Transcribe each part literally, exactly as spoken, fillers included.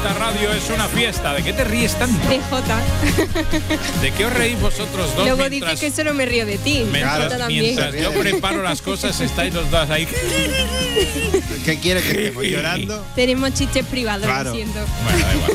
Esta radio es una fiesta. ¿De qué te ríes tanto? De Jota. ¿De qué os reís vosotros dos? Luego mientras, dice que solo me río de ti. Mientras, Jota también. mientras yo preparo las cosas, estáis los dos ahí. ¿Qué quiere que estemos llorando? Tenemos chistes privados, Claro. lo siento. Bueno, da igual.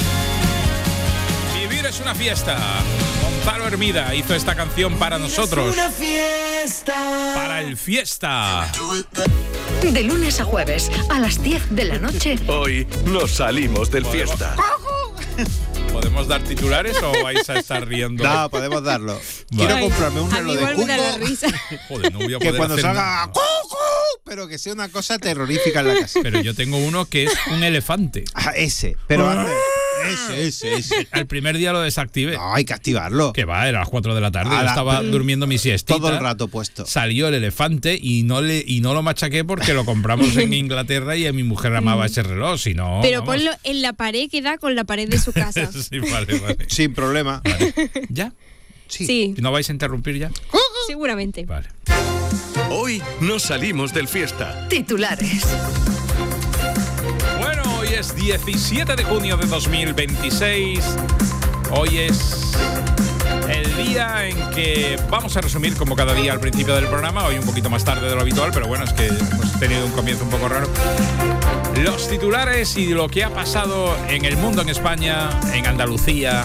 Vivir es una fiesta. Gonzalo Hermida hizo esta canción para nosotros. Una fiesta. Para el fiesta. De lunes a jueves, a las diez de la noche. Hoy nos salimos del ¿Podemos? fiesta. ¿Podemos dar titulares o vais a estar riendo? No, podemos darlo. Vale. Quiero comprarme un A mí reloj de igual me da la cuco risa. Joder, no voy a que poder cuando hacer salga nada. ¡cucu! Pero que sea una cosa terrorífica en la casa. Pero yo tengo uno que es un elefante. Ah, ese, pero antes. Ese, ese, ese. El primer día lo desactivé. No, hay que activarlo. Que va, era a las cuatro de la tarde. A Yo la- estaba durmiendo mi siestita. Todo el rato puesto. Salió el elefante y no le y no lo machaqué porque lo compramos en Inglaterra y a mi mujer amaba ese reloj. Si no, Pero vamos. ponlo en la pared que da con la pared de su casa. Sí, vale, vale. Sin problema. ¿Ya? Sí. Sí, ¿Y no vais a interrumpir ya? seguramente. Vale. Hoy nos salimos del fiesta. Titulares. Bueno, hoy es diecisiete de junio de dos mil veintiséis. Hoy es el día en que vamos a resumir como cada día al principio del programa. Hoy un poquito más tarde de lo habitual, pero bueno, es que hemos tenido un comienzo un poco raro. Los titulares y lo que ha pasado en el mundo, en España, en Andalucía.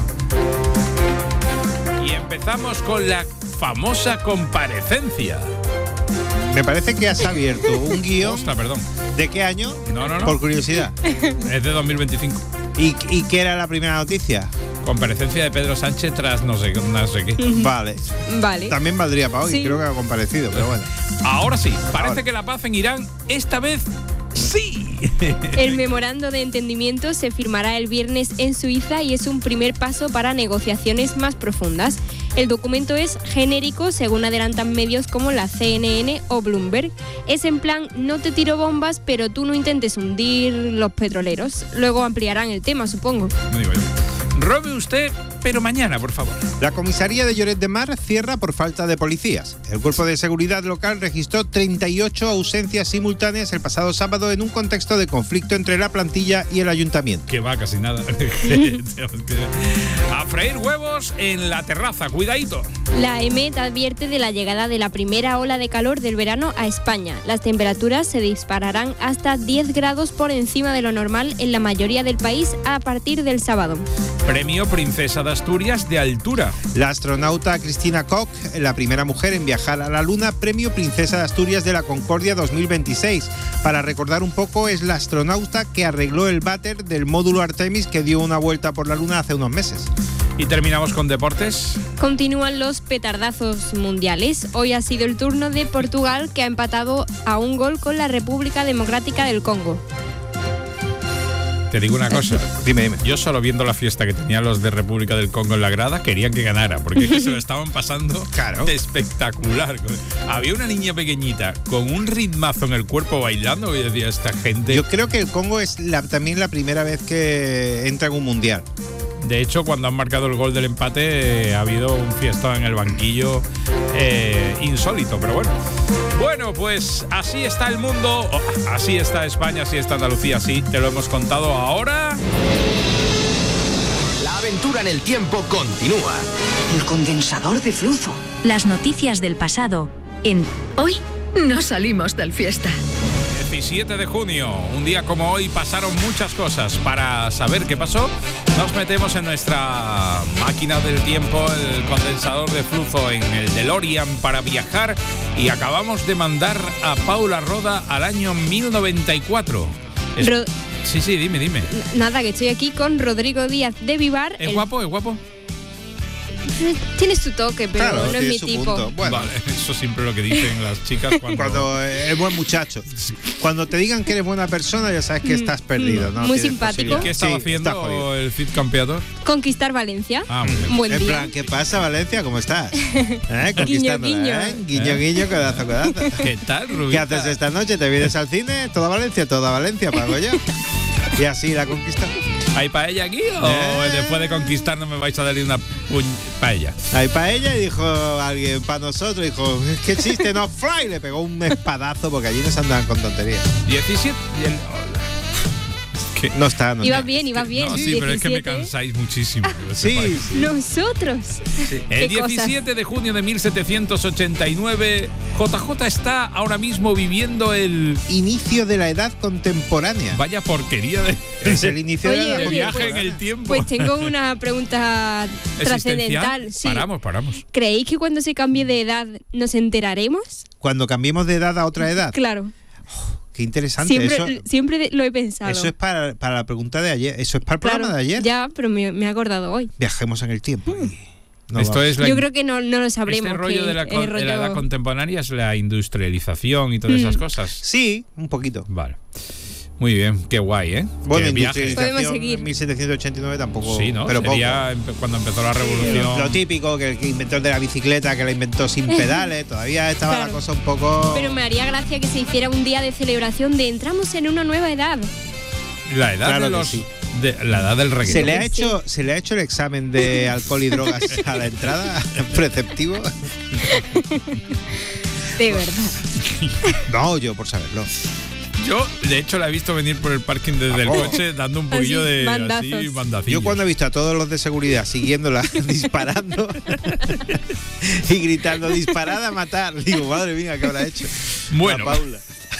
Y empezamos con la famosa comparecencia. Me parece que has abierto un guión. Ostras, perdón. ¿De qué año? No, no, no. Por curiosidad. Es de dos mil veinticinco. ¿Y, ¿Y qué era la primera noticia? Comparecencia de Pedro Sánchez tras no sé, no sé qué. Vale. Vale. También valdría para hoy. Sí. Creo que ha comparecido, pero bueno. Ahora sí, parece Ahora. que la paz en Irán, esta vez sí. El memorando de entendimiento se firmará el viernes en Suiza y es un primer paso para negociaciones más profundas. El documento es genérico, según adelantan medios como la C N N o Bloomberg. Es en plan, no te tiro bombas, pero tú no intentes hundir los petroleros. Luego ampliarán el tema, supongo. No digo yo. Robe usted, pero mañana, por favor. La comisaría de Lloret de Mar cierra por falta de policías. El Cuerpo de Seguridad Local registró treinta y ocho ausencias simultáneas el pasado sábado en un contexto de conflicto entre la plantilla y el ayuntamiento. Que va, casi nada. A freír huevos en la terraza, cuidadito. La E M E T advierte de la llegada de la primera ola de calor del verano a España. Las temperaturas se dispararán hasta diez grados por encima de lo normal en la mayoría del país a partir del sábado. Premio Princesa de Asturias de altura. La astronauta Cristina Koch, la primera mujer en viajar a la Luna, Premio Princesa de Asturias de la Concordia dos mil veintiséis. Para recordar un poco, es la astronauta que arregló el váter del módulo Artemis que dio una vuelta por la Luna hace unos meses. Y terminamos con deportes. Continúan los petardazos mundiales. Hoy ha sido el turno de Portugal, que ha empatado a un gol con la República Democrática del Congo. Te digo una cosa. Dime, dime. Yo solo viendo la fiesta que tenían los de República del Congo en la grada, querían que ganara, porque es que se lo estaban pasando Claro. espectacular. Había una niña pequeñita con un ritmazo en el cuerpo bailando y decía, esta gente... Yo creo que el Congo es la- también la primera vez que entra en un mundial. De hecho, cuando han marcado el gol del empate, eh, ha habido un fiestón en el banquillo eh, insólito, pero bueno. Bueno, pues así está el mundo, oh, así está España, así está Andalucía, así te lo hemos contado ahora. La aventura en el tiempo continúa. El condensador de flujo. Las noticias del pasado en Hoy no salimos del fiesta. diecisiete de junio, un día como hoy pasaron muchas cosas. Para saber qué pasó, nos metemos en nuestra máquina del tiempo, el condensador de flujo, en el DeLorean para viajar, y acabamos de mandar a Paula Roda al año mil noventa y cuatro. Es- Ro- sí, sí, dime, dime. Nada, que estoy aquí con Rodrigo Díaz de Vivar. ¿Es el- guapo? ¿Es guapo? Tienes tu toque, pero Claro, no es tiene mi su tipo. punto. Bueno, Vale, eso siempre lo que dicen las chicas cuando... cuando es buen muchacho. Cuando te digan que eres buena persona, ya sabes que estás perdido, ¿no? Muy Tienes simpático. posibilidad. ¿Qué estaba Sí, está haciendo jodido. el Cid campeador? Conquistar Valencia. Ah, muy bien. Buen En día. plan, ¿qué pasa, Valencia? ¿Cómo estás? ¿Eh? Conquistándola, guiño. ¿eh? Guiño, guiño, codazo, codazo. ¿Qué tal, Rubita? ¿Qué haces esta noche? ¿Te vienes al cine? ¿Toda Valencia? Toda Valencia, pago yo. Y así la conquista. ¿Hay paella aquí o Eh. después de conquistar no me vais a darle una puñ- paella? Ahí para ella, y dijo alguien, para nosotros, dijo, ¿qué chiste? No, fly, le pegó un espadazo porque allí no se andaban con tonterías. diecisiete... y el- Es ¿Qué? No está, no Ibas está. bien, ibas bien. No, sí, pero es que me diecisiete. cansáis muchísimo. que lo Sí, sepáis. sí. Nosotros. El Qué cosas. diecisiete de junio de mil setecientos ochenta y nueve, J J está ahora mismo viviendo el... Inicio de la edad contemporánea. Vaya porquería de, Es el inicio de Oye, la edad de oye, viaje en contemporánea. el tiempo. Pues tengo una pregunta trascendental. Sí. Paramos, paramos. ¿Creéis que cuando se cambie de edad nos enteraremos? Cuando cambiemos de edad a otra edad. Claro. Qué interesante. Siempre, eso, siempre lo he pensado. eso es para, para la pregunta de ayer. Eso es para el claro, programa de ayer. Ya, pero me, me he acordado hoy. Viajemos en el tiempo. y nos Esto vamos. es la Yo creo que no, no lo sabremos. Este rollo que de la, el con- de rollo- la edad contemporánea es la industrialización y todas Mm. esas cosas. Sí, un poquito. Vale. Muy bien, qué guay, ¿eh? Bueno, Qué viaje. industrialización Podemos seguir. en mil setecientos ochenta y nueve tampoco. Sí, ¿no? Pero Sería empe- cuando empezó la poco. revolución. Lo típico, que el que inventó el de la bicicleta, que la inventó sin pedales, todavía estaba Claro. la cosa un poco. Pero me haría gracia que se hiciera un día de celebración de entramos en una nueva edad. La edad Claro de que los. sí. de- la edad del reggaetón. ¿Se le, ha Sí. hecho, ¿Se le ha hecho el examen de alcohol y drogas a la entrada preceptivo? De verdad. No, yo por saberlo. Yo, de hecho, la he visto venir por el parking desde el Oh. coche dando un poquillo Así, de. bandazos. Así, bandacillos. Yo cuando he visto a todos los de seguridad siguiéndola, disparando y gritando, disparada a matar, digo, madre mía, ¿qué habrá hecho? Bueno. La Paula.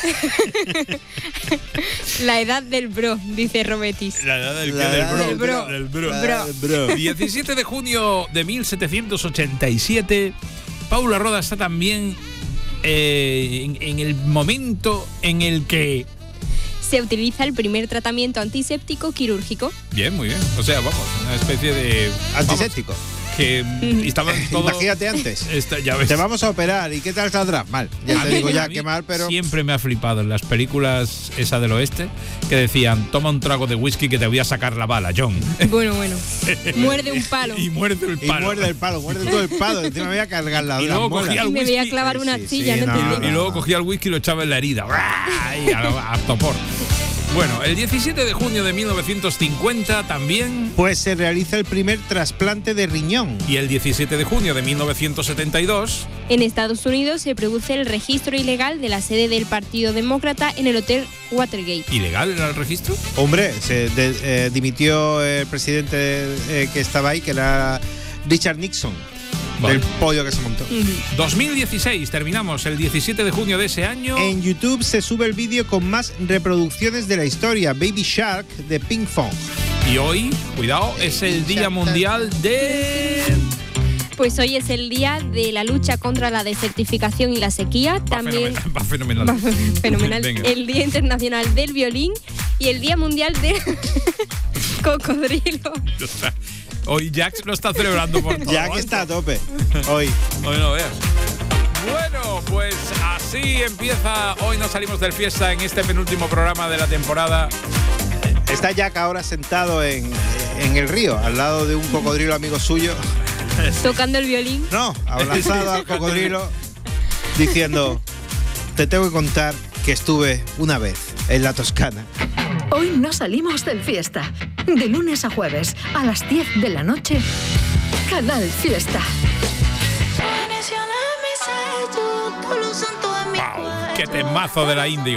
La edad del bro, dice Robetis. La edad del, La que- edad del del bro. bro. Del bro. La Bro. edad del bro. diecisiete de junio de mil setecientos ochenta y siete, Paula Roda está también eh, en, en el momento en el que... Se utiliza el primer tratamiento antiséptico quirúrgico. Bien, muy bien. O sea, vamos, una especie de... vamos, Antiséptico. que estaban todos... Imagínate antes. Esta- ya ves. Te vamos a operar y ¿qué tal saldrás? Mal. Ya A te mí- digo a ya mí que mal, pero Siempre me ha flipado en las películas esa del oeste que decían, toma un trago de whisky que te voy a sacar la bala, John. Bueno, bueno. Muerde un palo. Y muerde el y palo. muerde el palo, muerde todo el palo. Encima me voy a cargar la Y las luego muelas. cogía el Y me voy a whisky. clavar una Sí, sí, astilla, sí, no no, entendí. Y luego cogía el whisky y lo echaba en la herida. Y a, a topor. Bueno, el diecisiete de junio de mil novecientos cincuenta también. Pues se realiza el primer trasplante de riñón. Y el diecisiete de junio de mil novecientos setenta y dos. En Estados Unidos se produce el registro ilegal de la sede del Partido Demócrata en el Hotel Watergate. ¿Ilegal era el registro? Hombre, se de- eh, dimitió el presidente eh, que estaba ahí, que era Richard Nixon, Vale. del pollo que se montó. dos mil dieciséis, terminamos el diecisiete de junio de ese año. En YouTube se sube el vídeo con más reproducciones de la historia, Baby Shark de Pink Fong. Y hoy, cuidado, es el Día Mundial de... Pues hoy es el día de la lucha contra la desertificación y la sequía. Va También fenomenal, va fenomenal. Va fenomenal. Venga. El Día Internacional del Violín y el Día Mundial del Cocodrilo. O sea, hoy Jax lo está celebrando por todo. Ya que está a tope hoy. Hoy no veas. Bueno, pues así empieza. Hoy nos salimos del fiesta en este penúltimo programa de la temporada. Está Jack ahora sentado en, en el río, al lado de un cocodrilo amigo suyo. Tocando el violín. No, abrazado al cocodrilo, diciendo, te tengo que contar que estuve una vez en la Toscana. Hoy no salimos del fiesta. De lunes a jueves a las diez de la noche. Canal Fiesta. ¡Wow! ¡Qué temazo de la Índigo!